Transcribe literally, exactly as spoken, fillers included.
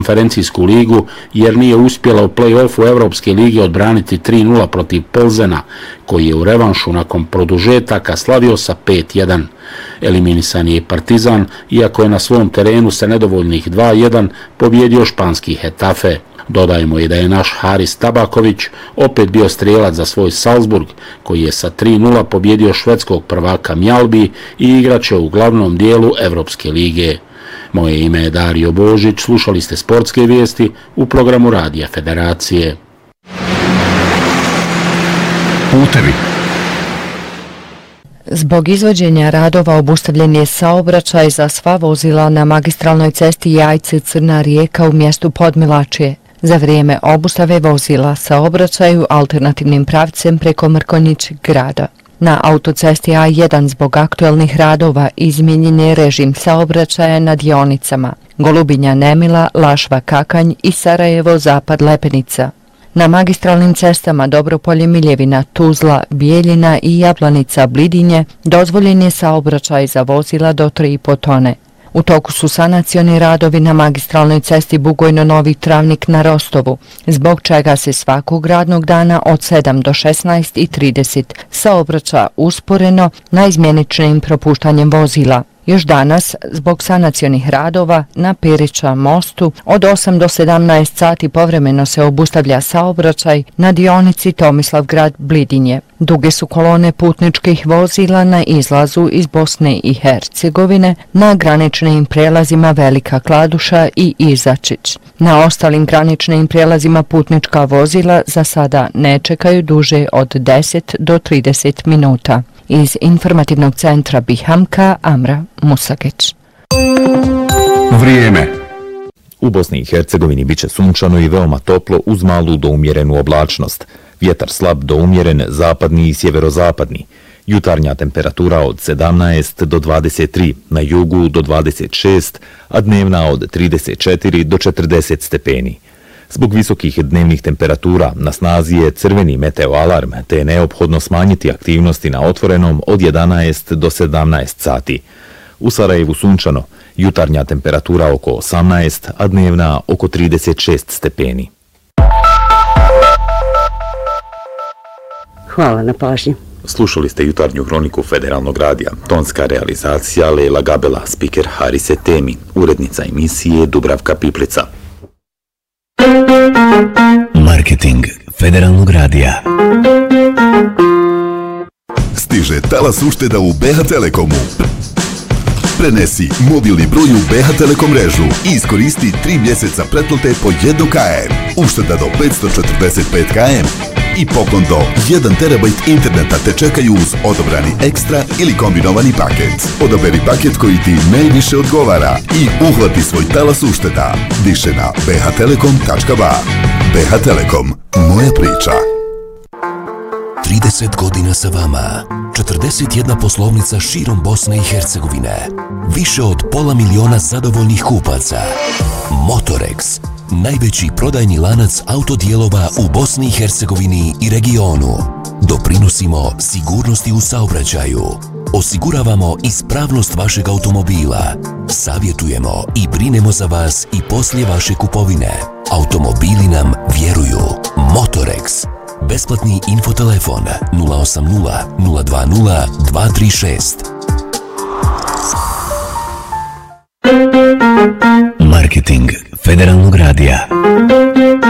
konferencijsku ligu jer nije uspjela u play-offu Evropske lige odbraniti tri nula protiv Plzena, koji je u revanšu nakon produžetaka slavio sa pet jedan. Eliminisan je i Partizan, iako je na svom terenu sa nedovoljnih dva jedan pobjedio španski Hetafe. Dodajmo i da je naš Haris Tabaković opet bio strijelac za svoj Salzburg, koji je sa tri nula pobjedio švedskog prvaka Mjalbi i igraće u glavnom dijelu Evropske lige. Moje ime je Dario Božić, slušali ste sportske vijesti u programu Radija Federacije. Putevi. Zbog izvođenja radova obustavljen je saobraćaj za sva vozila na magistralnoj cesti Jajce-Crna Rijeka u mjestu Podmilačje. Za vrijeme obustave vozila saobraćaju alternativnim pravcem preko Mrkonjić grada. Na autocesti A jedan zbog aktualnih radova izmijenjen je režim saobraćaja na dionicama Golubinja-Nemila, Lašva-Kakanj i Sarajevo-Zapad-Lepenica. Na magistralnim cestama Dobropolje-Miljevina, Tuzla, Bijeljina i Jablanica-Blidinje dozvoljen je saobraćaj za vozila do tri i po tone. U toku su sanacioni radovi na magistralnoj cesti Bugojno-Novi Travnik na Rostovu, zbog čega se svakog radnog dana od sedam do šesnaest i trideset saobraća usporeno naizmjeničnim propuštanjem vozila. Još danas, zbog sanacionih radova na Perića mostu, od osam do sedamnaest sati povremeno se obustavlja saobraćaj na dionici Tomislavgrad-Blidinje. Duge su kolone putničkih vozila na izlazu iz Bosne i Hercegovine na graničnim prijelazima Velika Kladuša i Izačić. Na ostalim graničnim prijelazima putnička vozila za sada ne čekaju duže od deset do trideset minuta. Iz informativnog centra Bihamka, Amra Musakić. Vrijeme. U Bosni i Hercegovini biće sunčano i veoma toplo uz malu do umjerenu oblačnost. Vjetar slab do umjeren, zapadni i sjeverozapadni. Jutarnja temperatura od sedamnaest do dvadeset tri, na jugu do dvadeset šest, a dnevna od trideset četiri do četrdeset stepeni. Zbog visokih dnevnih temperatura na snazi je crveni meteoalarm, te je neophodno smanjiti aktivnosti na otvorenom od jedanaest do sedamnaest sati. U Sarajevu sunčano, jutarnja temperatura oko osamnaest, a dnevna oko trideset šest stepeni. Hvala na pažnji. Slušali ste jutarnju hroniku Federalnog radija. Tonska realizacija Lela Gabela, spiker Harise Temi, urednica emisije Dubravka Piplica. Marketing Federalnog radija. Stiže talas ušteda u B H Telekomu. Prenesi mobilni broj u B H Telekom mrežu i iskoristi tri mjeseca pretplate po jedan kilometar. Ušteda do petsto četrdeset pet kilometara i poklon do jedan terabajt interneta te čekaju uz odobrani ekstra ili kombinovani paket. Odaberi paket koji ti najviše odgovara i uhvati svoj talas ušteda. Više na b h telekom tačka b a. B H Telekom, moja priča. trideset godina sa vama. četrdeset jedna poslovnica širom Bosne i Hercegovine. Više od pola miliona zadovoljnih kupaca. Motorex, najveći prodajni lanac autodijelova u Bosni i Hercegovini i regionu. Doprinosimo sigurnosti u saobraćaju. Osiguravamo ispravnost vašeg automobila. Savjetujemo i brinemo za vas i poslije vaše kupovine. Automobili nam vjeruju. Motorex. Besplatni infotelefon nula osam nula nula dva nula dva tri šest. Marketing Federalnog radija.